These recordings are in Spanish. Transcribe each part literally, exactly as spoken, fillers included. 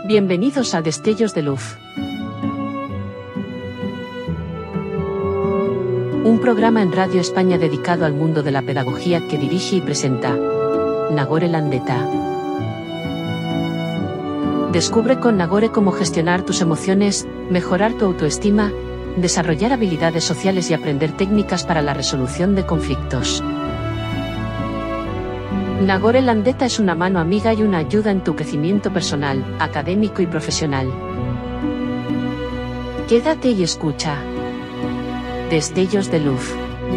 Bienvenidos a Destellos de Luz. Un programa en Radio España dedicado al mundo de la pedagogía que dirige y presenta Nagore Landeta. Descubre con Nagore cómo gestionar tus emociones, mejorar tu autoestima, desarrollar habilidades sociales y aprender técnicas para la resolución de conflictos. Nagore Landeta es una mano amiga y una ayuda en tu crecimiento personal, académico y profesional. Quédate y escucha. Destellos de Luz.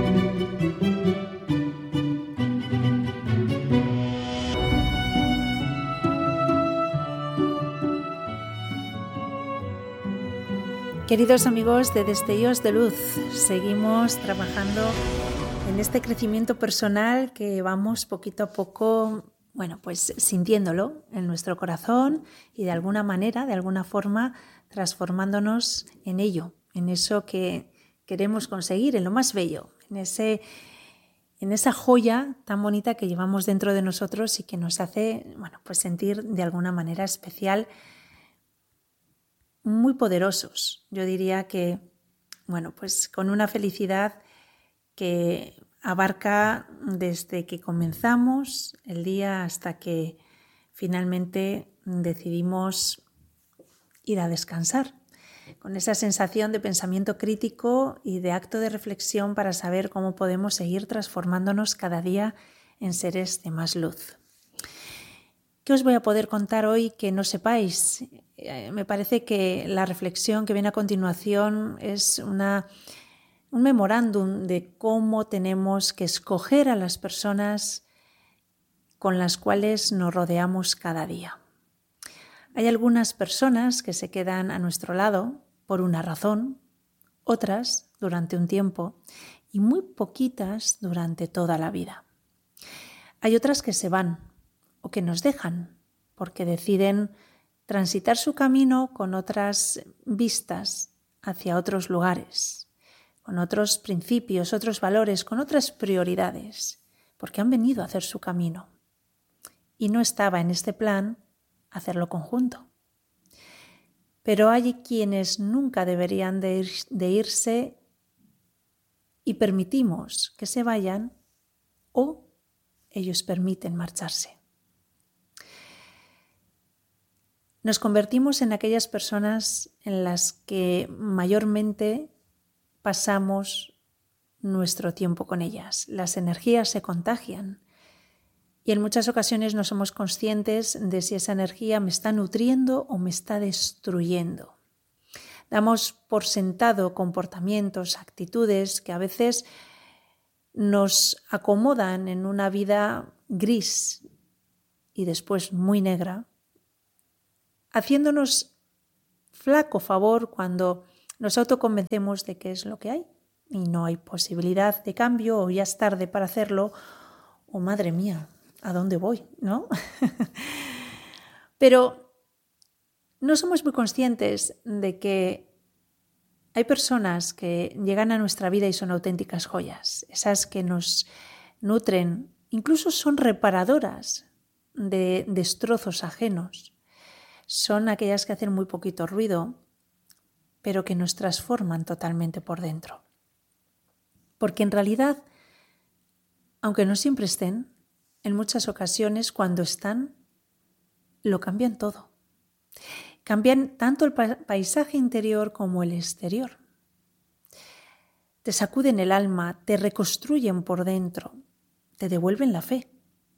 Queridos amigos de Destellos de Luz, seguimos trabajando en este crecimiento personal que vamos poquito a poco, bueno, pues sintiéndolo en nuestro corazón y de alguna manera, de alguna forma, transformándonos en ello, en eso que queremos conseguir, en lo más bello, en ese, en esa joya tan bonita que llevamos dentro de nosotros y que nos hace, bueno, pues sentir de alguna manera especial, muy poderosos. Yo diría que, bueno, pues con una felicidad que abarca desde que comenzamos el día hasta que finalmente decidimos ir a descansar, con esa sensación de pensamiento crítico y de acto de reflexión para saber cómo podemos seguir transformándonos cada día en seres de más luz. ¿Qué os voy a poder contar hoy que no sepáis? Eh, me parece que la reflexión que viene a continuación es una un memorándum de cómo tenemos que escoger a las personas con las cuales nos rodeamos cada día. Hay algunas personas que se quedan a nuestro lado por una razón, otras durante un tiempo y muy poquitas durante toda la vida. Hay otras que se van o que nos dejan porque deciden transitar su camino con otras vistas hacia otros lugares, con otros principios, otros valores, con otras prioridades, porque han venido a hacer su camino. Y no estaba en este plan hacerlo conjunto. Pero hay quienes nunca deberían de, ir, de irse y permitimos que se vayan o ellos permiten marcharse. Nos convertimos en aquellas personas en las que mayormente pasamos nuestro tiempo con ellas. Las energías se contagian y en muchas ocasiones no somos conscientes de si esa energía me está nutriendo o me está destruyendo. Damos por sentado comportamientos, actitudes que a veces nos acomodan en una vida gris y después muy negra, haciéndonos flaco favor cuando nos autoconvencemos de que es lo que hay y no hay posibilidad de cambio o ya es tarde para hacerlo o madre mía, ¿a dónde voy? ¿No? Pero no somos muy conscientes de que hay personas que llegan a nuestra vida y son auténticas joyas, esas que nos nutren, incluso son reparadoras de destrozos ajenos, son aquellas que hacen muy poquito ruido, pero que nos transforman totalmente por dentro. Porque en realidad, aunque no siempre estén, en muchas ocasiones cuando están, lo cambian todo. Cambian tanto el paisaje interior como el exterior. Te sacuden el alma, te reconstruyen por dentro, te devuelven la fe.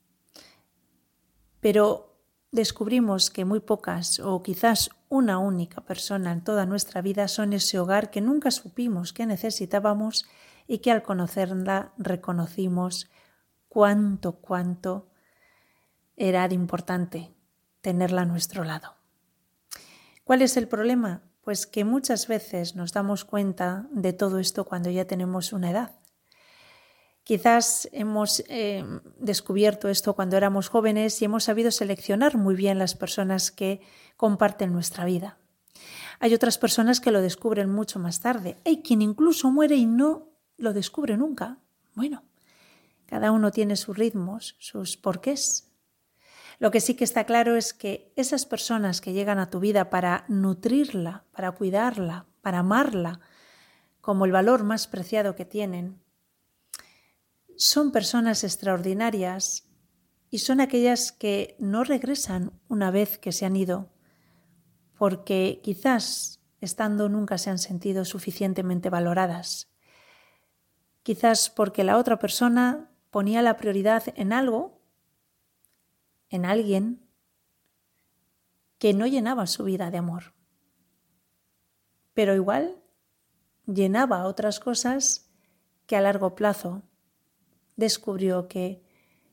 Pero descubrimos que muy pocas o quizás una única persona en toda nuestra vida son ese hogar que nunca supimos que necesitábamos y que al conocerla reconocimos cuánto, cuánto era de importante tenerla a nuestro lado. ¿Cuál es el problema? Pues que muchas veces nos damos cuenta de todo esto cuando ya tenemos una edad. Quizás hemos eh, descubierto esto cuando éramos jóvenes y hemos sabido seleccionar muy bien las personas que comparten nuestra vida. Hay otras personas que lo descubren mucho más tarde. Hay quien incluso muere y no lo descubre nunca. Bueno, cada uno tiene sus ritmos, sus porqués. Lo que sí que está claro es que esas personas que llegan a tu vida para nutrirla, para cuidarla, para amarla, como el valor más preciado que tienen, son personas extraordinarias y son aquellas que no regresan una vez que se han ido, porque quizás estando nunca se han sentido suficientemente valoradas. Quizás porque la otra persona ponía la prioridad en algo, en alguien que no llenaba su vida de amor. Pero igual llenaba otras cosas que a largo plazo descubrió que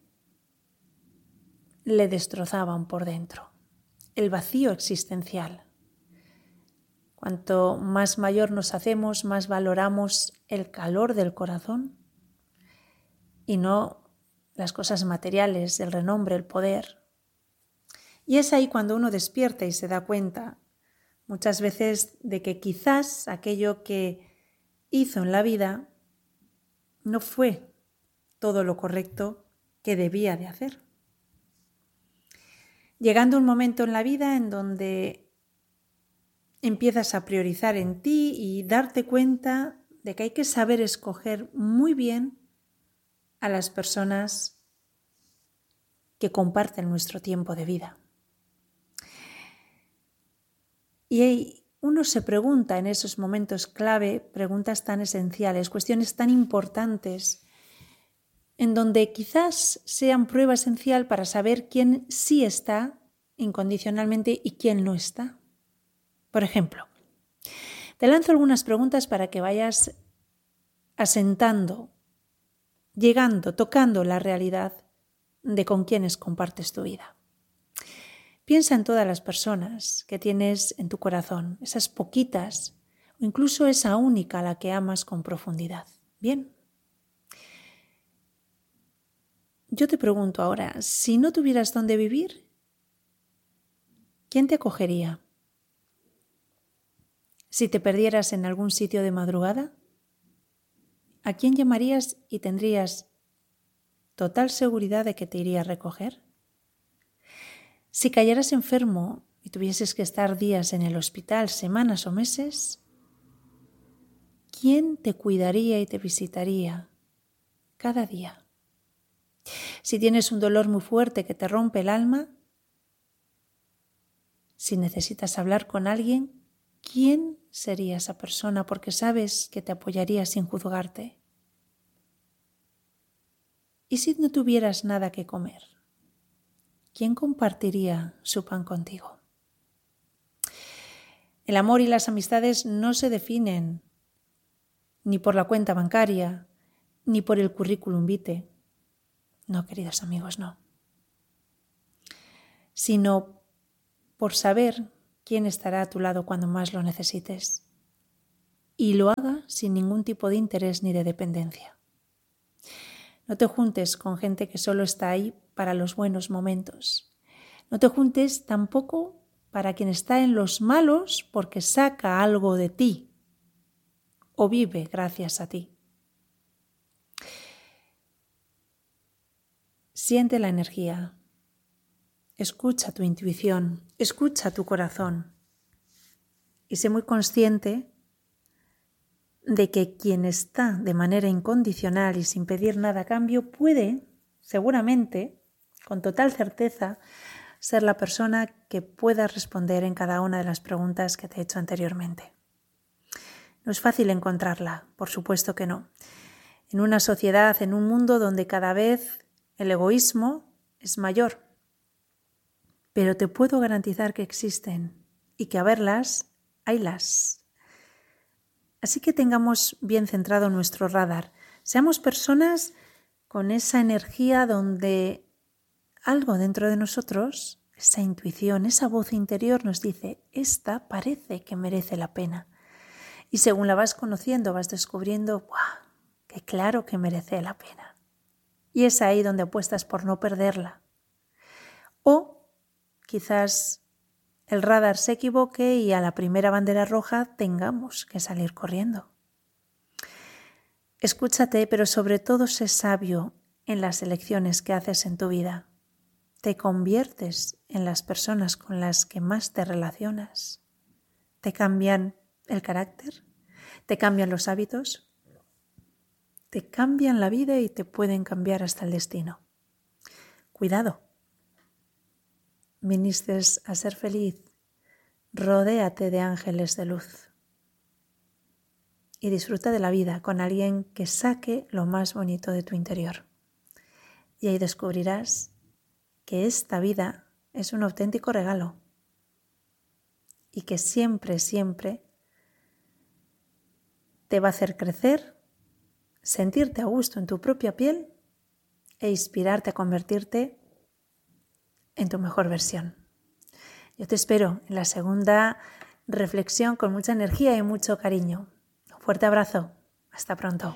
le destrozaban por dentro. El vacío existencial. Cuanto más mayor nos hacemos, más valoramos el calor del corazón y no las cosas materiales, el renombre, el poder. Y es ahí cuando uno despierta y se da cuenta muchas veces de que quizás aquello que hizo en la vida no fue todo lo correcto que debía de hacer. Llegando un momento en la vida en donde empiezas a priorizar en ti y darte cuenta de que hay que saber escoger muy bien a las personas que comparten nuestro tiempo de vida. Y uno se pregunta en esos momentos clave, preguntas tan esenciales, cuestiones tan importantes, en donde quizás sean prueba esencial para saber quién sí está incondicionalmente y quién no está. Por ejemplo, te lanzo algunas preguntas para que vayas asentando, llegando, tocando la realidad de con quiénes compartes tu vida. Piensa en todas las personas que tienes en tu corazón, esas poquitas o incluso esa única a la que amas con profundidad. Bien. Yo te pregunto ahora, si no tuvieras dónde vivir, ¿quién te acogería? Si te perdieras en algún sitio de madrugada, ¿a quién llamarías y tendrías total seguridad de que te iría a recoger? Si cayeras enfermo y tuvieses que estar días en el hospital, semanas o meses, ¿quién te cuidaría y te visitaría cada día? Si tienes un dolor muy fuerte que te rompe el alma, si necesitas hablar con alguien, ¿quién sería esa persona? Porque sabes que te apoyaría sin juzgarte. ¿Y si no tuvieras nada que comer? ¿Quién compartiría su pan contigo? El amor y las amistades no se definen ni por la cuenta bancaria, ni por el currículum vitae. No, queridos amigos, no. Sino por saber quién estará a tu lado cuando más lo necesites. Y lo haga sin ningún tipo de interés ni de dependencia. No te juntes con gente que solo está ahí para los buenos momentos. No te juntes tampoco para quien está en los malos porque saca algo de ti o vive gracias a ti. Siente la energía, escucha tu intuición, escucha tu corazón y sé muy consciente de que quien está de manera incondicional y sin pedir nada a cambio puede, seguramente, con total certeza, ser la persona que pueda responder en cada una de las preguntas que te he hecho anteriormente. No es fácil encontrarla, por supuesto que no. En una sociedad, en un mundo donde cada vez el egoísmo es mayor, pero te puedo garantizar que existen y que a verlas, haylas. Así que tengamos bien centrado nuestro radar. Seamos personas con esa energía donde algo dentro de nosotros, esa intuición, esa voz interior nos dice, esta parece que merece la pena. Y según la vas conociendo, vas descubriendo, ¡guau!, que claro que merece la pena. Y es ahí donde apuestas por no perderla. O quizás el radar se equivoque y a la primera bandera roja tengamos que salir corriendo. Escúchate, pero sobre todo sé sabio en las elecciones que haces en tu vida. te conviertes en las personas con las que más te relacionas. Te cambian el carácter, te cambian los hábitos, te cambian la vida y te pueden cambiar hasta el destino. Cuidado. Viniste a ser feliz. Rodéate de ángeles de luz. Y disfruta de la vida con alguien que saque lo más bonito de tu interior. Y ahí descubrirás que esta vida es un auténtico regalo y que siempre, siempre te va a hacer crecer, sentirte a gusto en tu propia piel e inspirarte a convertirte en tu mejor versión. Yo te espero en la segunda reflexión con mucha energía y mucho cariño. Un fuerte abrazo. Hasta pronto.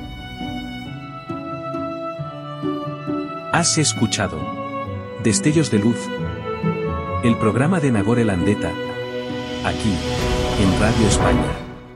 Has escuchado Destellos de Luz, el programa de Nagore Landeta, aquí, en Radio España.